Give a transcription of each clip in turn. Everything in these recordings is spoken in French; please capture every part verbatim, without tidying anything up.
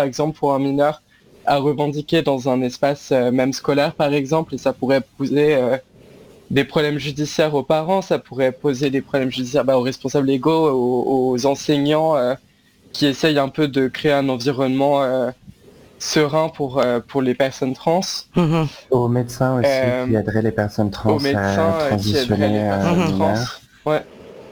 par exemple pour un mineur à revendiquer dans un espace euh, même scolaire par exemple, et ça pourrait poser euh, des problèmes judiciaires aux parents, ça pourrait poser des problèmes judiciaires bah, aux responsables légaux, aux, aux enseignants euh, qui essayent un peu de créer un environnement euh, serein pour, euh, pour les personnes trans. Mmh. Aux médecins aussi Euh, qui aideraient les personnes trans aux médecins à euh, qui aideraient les transitionner personnes euh, trans. mineurs. Ouais.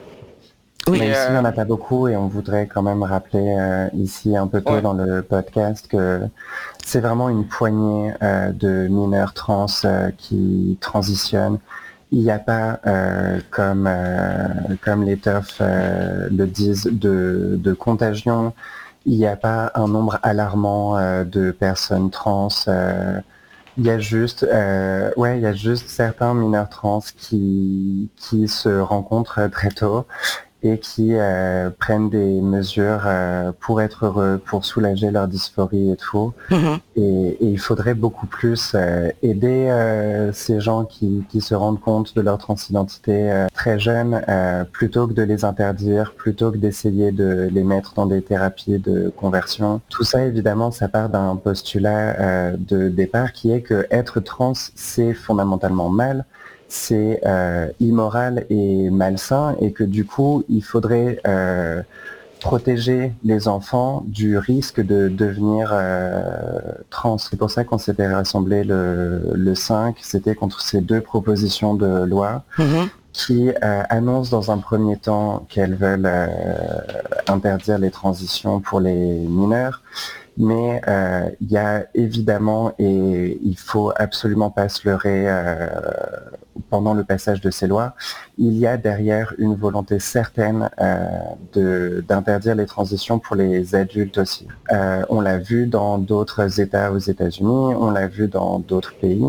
Oui. Mais Et, ici, il n'y en euh, a pas beaucoup et on voudrait quand même rappeler euh, ici un peu tôt Ouais. dans le podcast que c'est vraiment une poignée euh, de mineurs trans euh, qui transitionnent. Il n'y a pas, euh, comme, euh, comme les teufs euh, le disent, de, de contagion. Il n'y a pas un nombre alarmant euh, de personnes trans. euh, Il y a juste, euh, ouais, il y a juste certains mineurs trans qui, qui se rencontrent très tôt et qui euh, prennent des mesures euh, pour être heureux, pour soulager leur dysphorie et tout. Mmh. Et, et il faudrait beaucoup plus euh, aider euh, ces gens qui, qui se rendent compte de leur transidentité euh, très jeunes, euh, plutôt que de les interdire, plutôt que d'essayer de les mettre dans des thérapies de conversion. Tout ça, évidemment, ça part d'un postulat euh, de départ qui est que être trans, c'est fondamentalement mal. C'est euh, immoral et malsain et que du coup, il faudrait euh, protéger les enfants du risque de devenir euh, trans. C'est pour ça qu'on s'était rassemblés le, le cinq, c'était contre ces deux propositions de loi Mmh. qui euh, annoncent dans un premier temps qu'elles veulent euh, interdire les transitions pour les mineurs. Mais euh, il y a évidemment, et il faut absolument pas se leurrer euh, pendant le passage de ces lois, il y a derrière une volonté certaine euh, de, d'interdire les transitions pour les adultes aussi. Euh, on l'a vu dans d'autres États aux États-Unis, on l'a vu dans d'autres pays.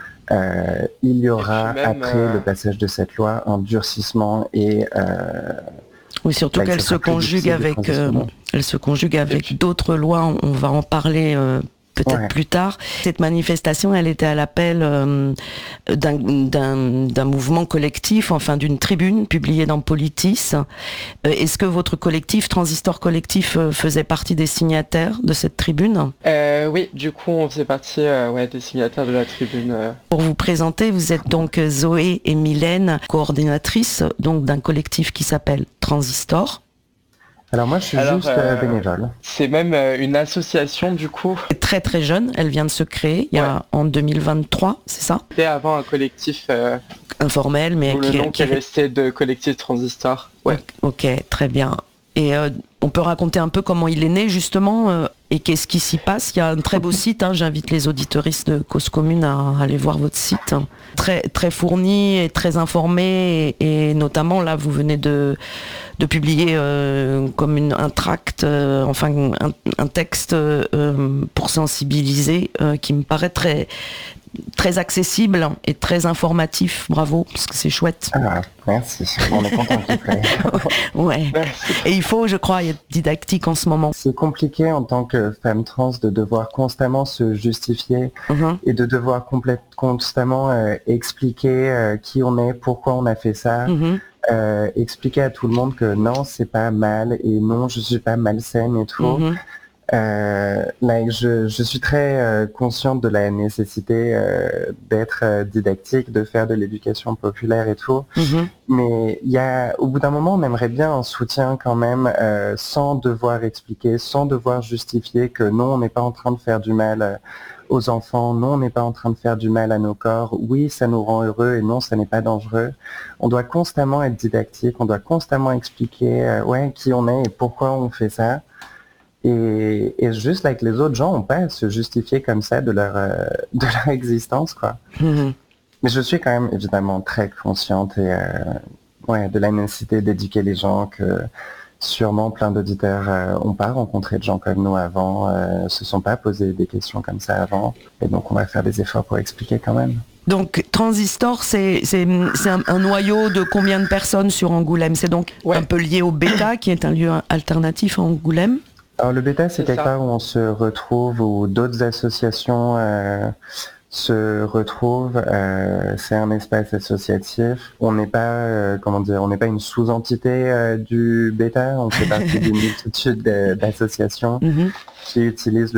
Euh, il y aura, même, après euh, le passage de cette loi, un durcissement et euh, Oui, surtout Là, il qu'elle se sera plus conjugue difficile de avec, euh, transitionner. elle se conjugue Et avec puis- d'autres lois. On, on va en parler euh, peut-être Ouais. plus tard. Cette manifestation, elle était à l'appel euh, d'un, d'un, d'un mouvement collectif, enfin d'une tribune publiée dans Politis. Euh, est-ce que votre collectif, Transistor Collectif, euh, faisait partie des signataires de cette tribune ? Euh, oui, du coup, on faisait partie euh, ouais, des signataires de la tribune. euh. Pour vous présenter, vous êtes donc Zoé et Mylène, coordinatrices donc d'un collectif qui s'appelle Transistor. Alors moi, je suis Alors, juste euh, euh, bénévole. C'est même euh, une association, du coup. Très très jeune, elle vient de se créer il y a Ouais. en deux mille vingt-trois, c'est ça ? C'était avant un collectif euh, Informel, mais où le qui, nom qui est resté de collectif Transistor. Ouais. Ok, très bien. Et euh, on peut raconter un peu comment il est né justement euh, et qu'est-ce qui s'y passe. Il y a un très beau site, hein, j'invite les auditeuristes de Cause Commune à, à aller voir votre site. Hein. Très, très fourni et très informé et, et notamment là vous venez de, de publier euh, comme une, un tract, euh, enfin un, un texte euh, pour sensibiliser euh, qui me paraît très très accessible et très informatif. Bravo, parce que c'est chouette. Ah, merci. On est content qu'il plaît. Ouais. Et il faut, je crois, être didactique en ce moment. C'est compliqué en tant que femme trans de devoir constamment se justifier Mm-hmm. et de devoir complète, constamment euh, expliquer euh, qui on est, pourquoi on a fait ça. Mm-hmm. Euh, expliquer à tout le monde que non, c'est pas mal et non, je suis pas malsaine et tout. Mm-hmm. Euh, like, je, je suis très euh, consciente de la nécessité euh, d'être euh, didactique, de faire de l'éducation populaire et tout. Mm-hmm. Mais il y a, au bout d'un moment, on aimerait bien un soutien quand même, euh, sans devoir expliquer, sans devoir justifier que non, on n'est pas en train de faire du mal euh, aux enfants, non, on n'est pas en train de faire du mal à nos corps. Oui, ça nous rend heureux et non, ça n'est pas dangereux. On doit constamment être didactique, on doit constamment expliquer euh, ouais, qui on est et pourquoi on fait ça. Et, et juste like les autres gens n'ont pas à se justifier comme ça de leur, euh, de leur existence, quoi. Mm-hmm. Mais je suis quand même évidemment très consciente et, euh, ouais, de la nécessité d'éduquer les gens, que sûrement plein d'auditeurs euh, ont pas rencontré de gens comme nous avant, euh, se sont pas posé des questions comme ça avant. Et donc on va faire des efforts pour expliquer quand même. Donc Transistor, c'est, c'est, c'est un, un noyau de combien de personnes sur Angoulême ? C'est donc Ouais. un peu lié au Bêta, qui est un lieu alternatif à Angoulême. Alors le bêta, c'est, C'est quelque ça. part où on se retrouve, où d'autres associations euh, se retrouvent. Euh, c'est un espace associatif. On n'est pas, euh, comment dire, on n'est pas une sous-entité euh, du bêta. On fait partie d'une multitude de- d'associations Mm-hmm. qui utilisent